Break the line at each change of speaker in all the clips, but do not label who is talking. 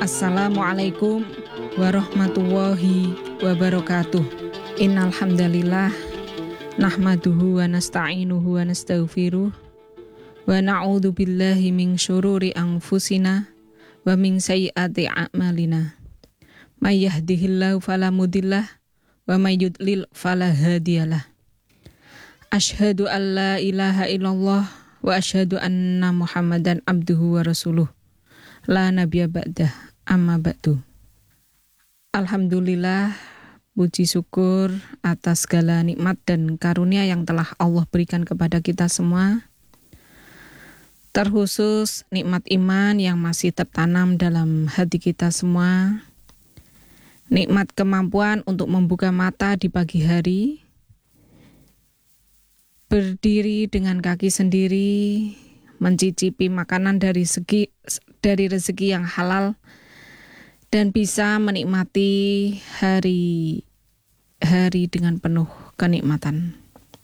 Assalamualaikum warahmatullahi wabarakatuh. Innal hamdalillah nahmaduhu wa nasta'inuhu wa nastaghfiruh wa na'udzu billahi min syururi anfusina wa min sayyiati a'malina. May yahdihillahu fala mudillah wa may yudlil fala hadiyalah. Asyhadu an la ilaha illallah wa asyhadu anna Muhammadan abduhu wa rasuluh. La nabiyya ba'dah. Amma ba'du. Alhamdulillah, puji syukur atas segala nikmat dan karunia yang telah Allah berikan kepada kita semua. Terkhusus nikmat iman yang masih tertanam dalam hati kita semua. Nikmat kemampuan untuk membuka mata di pagi hari. Berdiri dengan kaki sendiri, mencicipi makanan dari rezeki yang halal, dan bisa menikmati hari dengan penuh kenikmatan.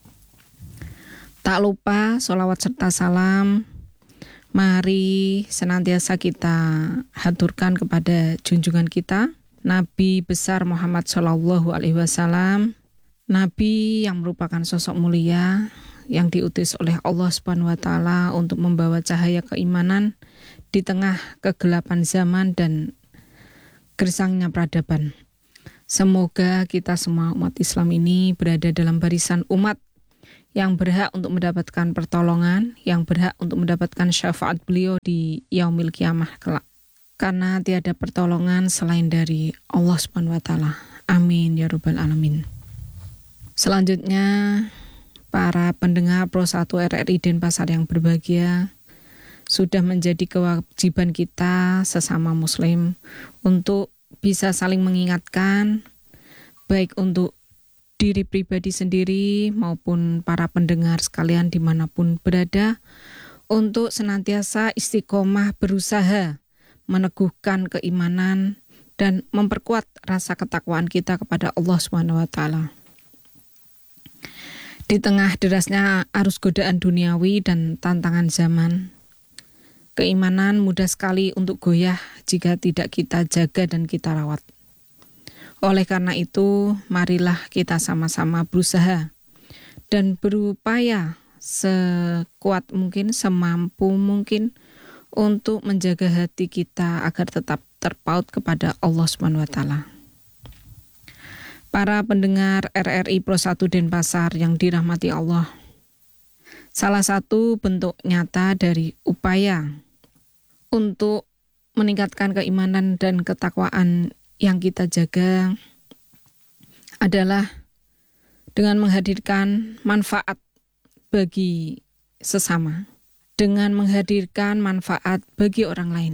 Tak lupa sholawat serta salam, mari senantiasa kita haturkan kepada junjungan kita, Nabi besar Muhammad SAW, Nabi yang merupakan sosok mulia yang diutus oleh Allah Subhanahu wa Ta'ala untuk membawa cahaya keimanan di tengah kegelapan zaman dan gersangnya peradaban. Semoga kita semua umat Islam ini berada dalam barisan umat yang berhak untuk mendapatkan pertolongan, yang berhak untuk mendapatkan syafaat beliau di yaumil qiyamah kelak. Karena tiada pertolongan selain dari Allah Subhanahu wa Ta'ala. Amin ya rabbal alamin. Selanjutnya, para pendengar Pro 1 RRI Denpasar yang berbahagia, sudah menjadi kewajiban kita sesama muslim untuk bisa saling mengingatkan, baik untuk diri pribadi sendiri maupun para pendengar sekalian dimanapun berada, untuk senantiasa istiqomah berusaha meneguhkan keimanan dan memperkuat rasa ketakwaan kita kepada Allah Subhanahu wa Ta'ala. Di tengah derasnya arus godaan duniawi dan tantangan zaman, keimanan mudah sekali untuk goyah jika tidak kita jaga dan kita rawat. Oleh karena itu, marilah kita sama-sama berusaha dan berupaya sekuat mungkin, semampu mungkin untuk menjaga hati kita agar tetap terpaut kepada Allah Subhanahu wa Ta'ala. Para pendengar RRI Pro 1 Denpasar yang dirahmati Allah, salah satu bentuk nyata dari upaya untuk meningkatkan keimanan dan ketakwaan yang kita jaga adalah dengan menghadirkan manfaat bagi sesama, dengan menghadirkan manfaat bagi orang lain.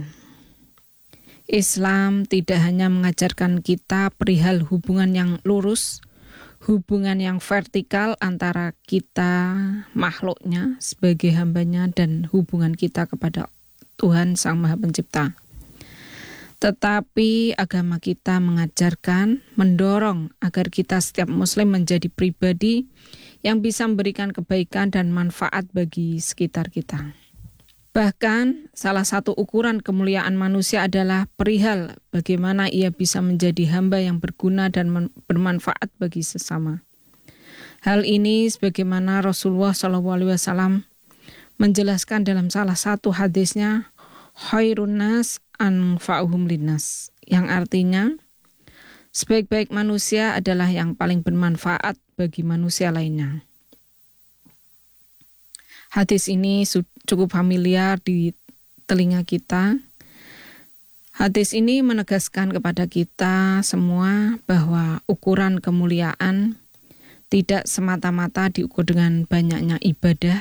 Islam tidak hanya mengajarkan kita perihal hubungan yang lurus, hubungan yang vertikal antara kita makhluknya sebagai hambanya dan hubungan kita kepada Tuhan Sang Maha Pencipta. Tetapi agama kita mengajarkan, mendorong agar kita setiap muslim menjadi pribadi yang bisa memberikan kebaikan dan manfaat bagi sekitar kita. Bahkan salah satu ukuran kemuliaan manusia adalah perihal bagaimana ia bisa menjadi hamba yang berguna dan bermanfaat bagi sesama. Hal ini sebagaimana Rasulullah SAW menjelaskan dalam salah satu hadisnya, khairun nas anfa'uhum linnas, yang artinya sebaik-baik manusia adalah yang paling bermanfaat bagi manusia lainnya. Hadis ini cukup familiar di telinga kita. Hadis ini menegaskan kepada kita semua bahwa ukuran kemuliaan tidak semata-mata diukur dengan banyaknya ibadah,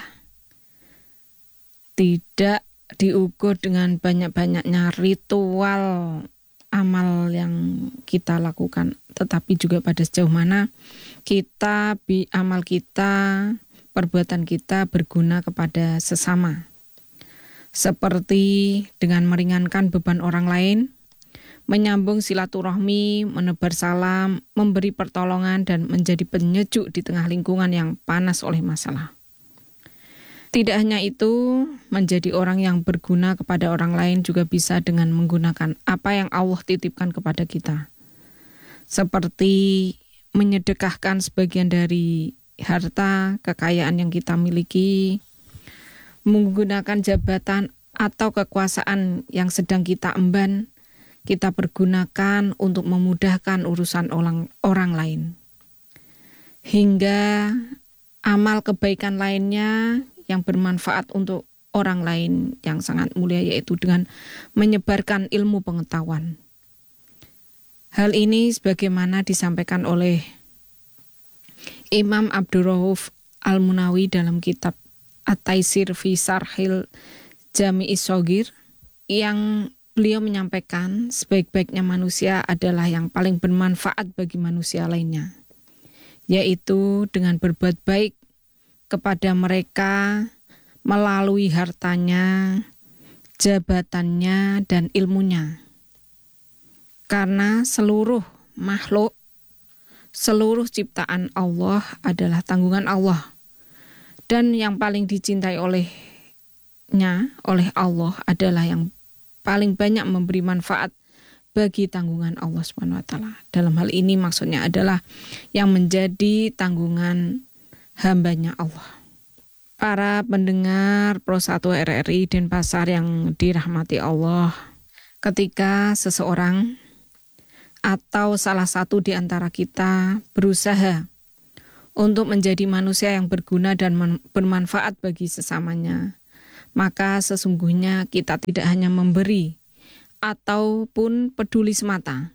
tidak diukur dengan banyak-banyaknya ritual amal yang kita lakukan, tetapi juga pada sejauh mana amal kita, perbuatan kita berguna kepada sesama. Seperti dengan meringankan beban orang lain, menyambung silaturahmi, menebar salam, memberi pertolongan, dan menjadi penyejuk di tengah lingkungan yang panas oleh masalah. Tidak hanya itu, menjadi orang yang berguna kepada orang lain juga bisa dengan menggunakan apa yang Allah titipkan kepada kita. Seperti menyedekahkan sebagian dari harta, kekayaan yang kita miliki, menggunakan jabatan atau kekuasaan yang sedang kita emban, kita pergunakan untuk memudahkan urusan orang lain. Hingga amal kebaikan lainnya yang bermanfaat untuk orang lain yang sangat mulia, yaitu dengan menyebarkan ilmu pengetahuan. Hal ini sebagaimana disampaikan oleh Imam Abdurrauf Al-Munawi dalam kitab At-Taisir fi Sarhil Jami'is Shogir, yang beliau menyampaikan sebaik-baiknya manusia adalah yang paling bermanfaat bagi manusia lainnya, yaitu dengan berbuat baik kepada mereka melalui hartanya, jabatannya, dan ilmunya. Karena seluruh makhluk, seluruh ciptaan Allah adalah tanggungan Allah. Dan yang paling dicintai oleh Allah adalah yang paling banyak memberi manfaat bagi tanggungan Allah SWT. Dalam hal ini maksudnya adalah yang menjadi tanggungan hambanya Allah. Para pendengar Pro 1 RRI Denpasar yang dirahmati Allah, ketika seseorang atau salah satu di antara kita berusaha untuk menjadi manusia yang berguna dan bermanfaat bagi sesamanya, maka sesungguhnya kita tidak hanya memberi ataupun peduli semata,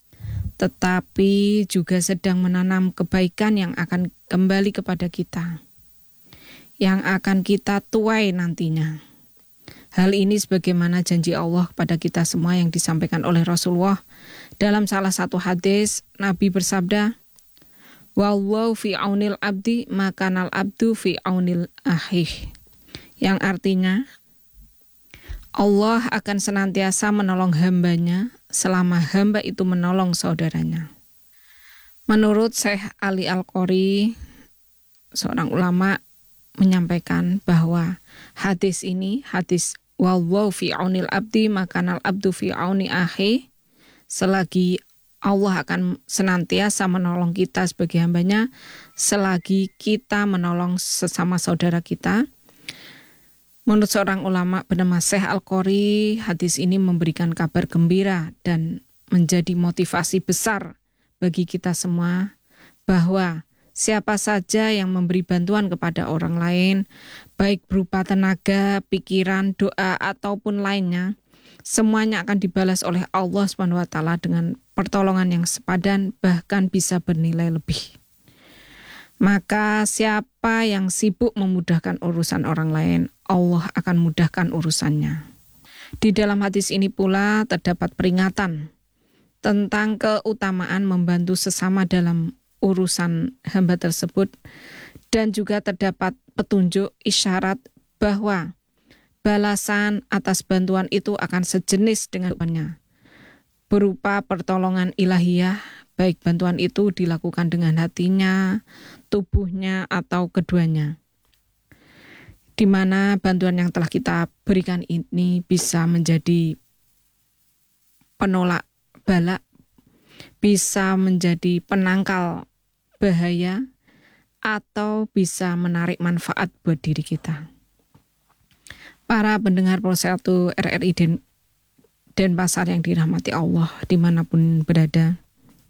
tetapi juga sedang menanam kebaikan yang akan kembali kepada kita, yang akan kita tuai nantinya. Hal ini sebagaimana janji Allah kepada kita semua yang disampaikan oleh Rasulullah dalam salah satu hadis. Nabi bersabda, "Wallahu fi aunil abdi makanal abdu fi aunil akhih." Yang artinya, Allah akan senantiasa menolong hambanya selama hamba itu menolong saudaranya. Menurut Syekh Ali Al-Qori, seorang ulama, menyampaikan bahwa hadis ini, hadis wallahu fi aunil abdi makanal abdu fi auni akhi, selagi Allah akan senantiasa menolong kita sebagai hambanya, selagi kita menolong sesama saudara kita. Menurut seorang ulama bernama Syekh Al-Qori, hadis ini memberikan kabar gembira dan menjadi motivasi besar bagi kita semua bahwa siapa saja yang memberi bantuan kepada orang lain, baik berupa tenaga, pikiran, doa, ataupun lainnya, semuanya akan dibalas oleh Allah SWT dengan pertolongan yang sepadan, bahkan bisa bernilai lebih. Maka siapa yang sibuk memudahkan urusan orang lain, Allah akan mudahkan urusannya. Di dalam hadis ini pula terdapat peringatan tentang keutamaan membantu sesama dalam urusan hamba tersebut, dan juga terdapat petunjuk isyarat bahwa balasan atas bantuan itu akan sejenis dengannya, berupa pertolongan ilahiyah, baik bantuan itu dilakukan dengan hatinya, tubuhnya, atau keduanya. Di mana bantuan yang telah kita berikan ini bisa menjadi penolak bala, bisa menjadi penangkal bahaya, atau bisa menarik manfaat buat diri kita. Para pendengar Pro 1 RRI Denpasar yang dirahmati Allah dimanapun berada.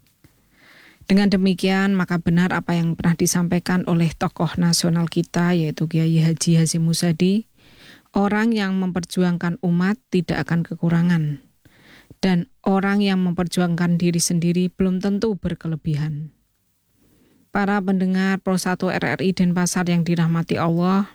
Dengan demikian maka benar apa yang pernah disampaikan oleh tokoh nasional kita, yaitu Kiai Haji Hasyim Muzadi, orang yang memperjuangkan umat tidak akan kekurangan, dan orang yang memperjuangkan diri sendiri belum tentu berkelebihan. Para pendengar Pro 1 RRI Denpasar yang dirahmati Allah,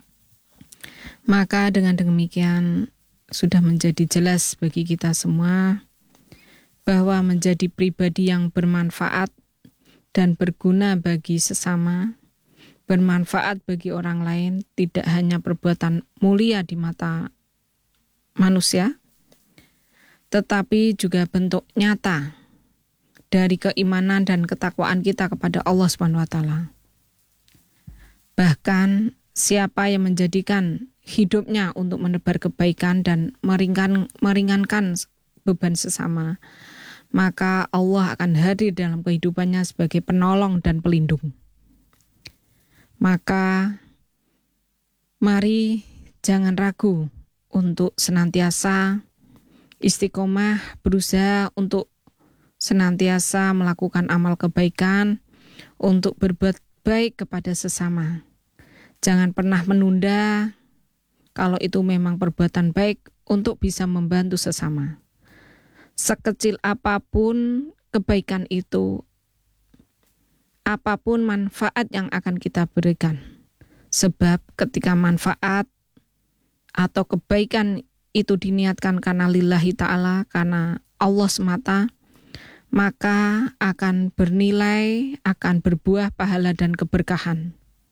maka dengan demikian sudah menjadi jelas bagi kita semua bahwa menjadi pribadi yang bermanfaat dan berguna bagi sesama, bermanfaat bagi orang lain, tidak hanya perbuatan mulia di mata manusia, tetapi juga bentuk nyata dari keimanan dan ketakwaan kita kepada Allah SWT. Bahkan Siapa yang menjadikan hidupnya untuk menebar kebaikan dan meringankan beban sesama, maka Allah akan hadir dalam kehidupannya sebagai penolong dan pelindung. Maka mari jangan ragu untuk senantiasa istiqomah berusaha untuk senantiasa melakukan amal kebaikan untuk berbuat baik kepada sesama. Jangan pernah menunda kalau itu memang perbuatan baik untuk bisa membantu sesama. Sekecil apapun kebaikan itu, apapun manfaat yang akan kita berikan. Sebab ketika manfaat atau kebaikan itu diniatkan karena lillahi ta'ala, karena Allah semata, maka akan bernilai, akan berbuah pahala dan keberkahan.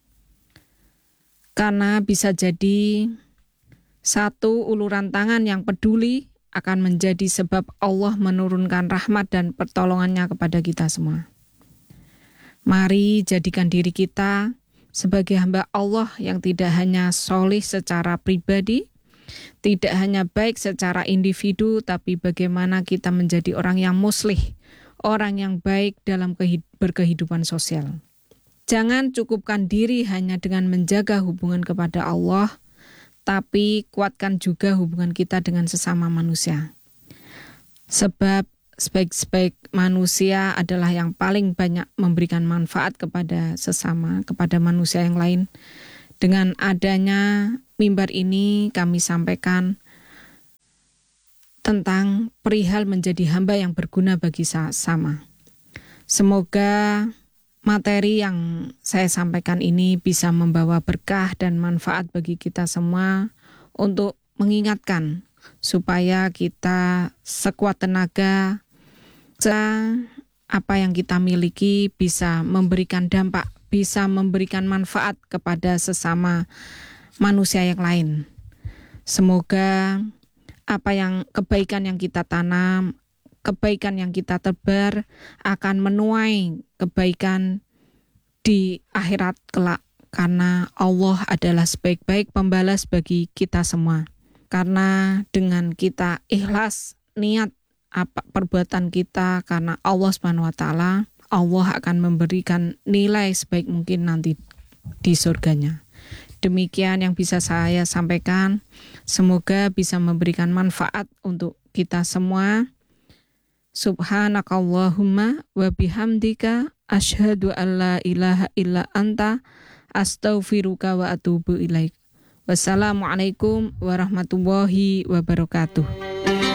Karena bisa jadi satu uluran tangan yang peduli akan menjadi sebab Allah menurunkan rahmat dan pertolongannya kepada kita semua. Mari jadikan diri kita sebagai hamba Allah yang tidak hanya solih secara pribadi, tidak hanya baik secara individu, tapi bagaimana kita menjadi orang yang muslih, orang yang baik dalam berkehidupan sosial. Jangan cukupkan diri hanya dengan menjaga hubungan kepada Allah, tapi kuatkan juga hubungan kita dengan sesama manusia. Sebab sebaik-sebaik manusia adalah yang paling banyak memberikan manfaat kepada sesama, kepada manusia yang lain. Dengan adanya mimbar ini kami sampaikan tentang perihal menjadi hamba yang berguna bagi sesama. Semoga materi yang saya sampaikan ini bisa membawa berkah dan manfaat bagi kita semua untuk mengingatkan supaya kita sekuat tenaga, apa yang kita miliki bisa memberikan dampak, bisa memberikan manfaat kepada sesama manusia yang lain. Semoga kebaikan yang kita tanam, kebaikan yang kita tebar akan menuai kebaikan di akhirat kelak, karena Allah adalah sebaik-baik pembalas bagi kita semua. Karena dengan kita ikhlas niat perbuatan kita karena Allah Subhanahu wa taala, Allah akan memberikan nilai sebaik mungkin nanti di surganya. Demikian yang bisa saya sampaikan. Semoga bisa memberikan manfaat untuk kita semua. Subhanakallahumma wa bihamdika asyhadu an la ilaha illa anta astaghfiruka wa atubu ilaik. Wassalamualaikum warahmatullahi wabarakatuh.